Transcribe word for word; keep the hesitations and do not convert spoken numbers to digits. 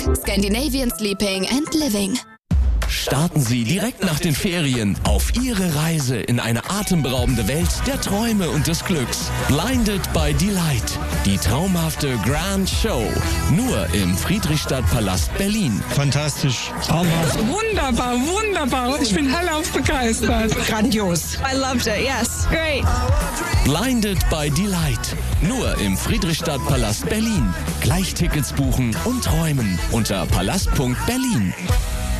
Scandinavian Sleeping and Living. Starten Sie direkt nach den Ferien auf Ihre Reise in eine atemberaubende Welt der Träume und des Glücks. Blinded by Delight. Die traumhafte Grand Show. Nur im Friedrichstadtpalast Berlin. Fantastisch. Traumhaft. Wunderbar, wunderbar. Ich bin hellauf begeistert. Grandios. I loved it, yes. Great. Blinded by Delight. Nur im Friedrichstadtpalast Berlin. Gleich Tickets buchen und träumen unter palast punkt berlin.